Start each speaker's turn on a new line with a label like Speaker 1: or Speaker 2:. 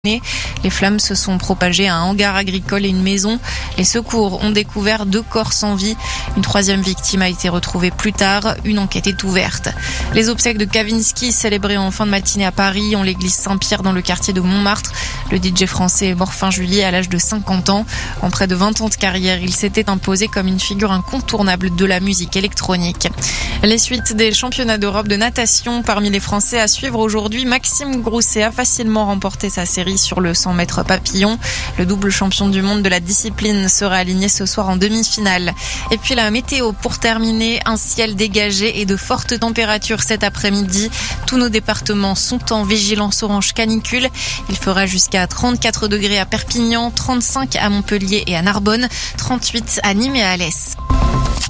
Speaker 1: Les flammes se sont propagées à un hangar agricole et une maison. Les secours ont découvert 2 corps sans vie. Une 3e victime a été retrouvée plus tard. Une enquête est ouverte. Les obsèques de Kavinsky, célébrées en fin de matinée à Paris, en l'église Saint-Pierre dans le quartier de Montmartre. Le DJ français est mort fin juillet à l'âge de 50 ans. En près de 20 ans de carrière, il s'était imposé comme une figure incontournable de la musique électronique. Les suites des championnats d'Europe de natation. Parmi les Français à suivre aujourd'hui, Maxime Grousset a facilement remporté sa série sur le 100 mètres papillon. Le double champion du monde de la discipline sera aligné ce soir en demi-finale. Et puis la météo pour terminer, un ciel dégagé et de fortes températures cet après-midi. Tous nos départements sont en vigilance orange canicule. Il fera jusqu'à 34 degrés à Perpignan, 35 à Montpellier et à Narbonne, 38 à Nîmes et à Alès.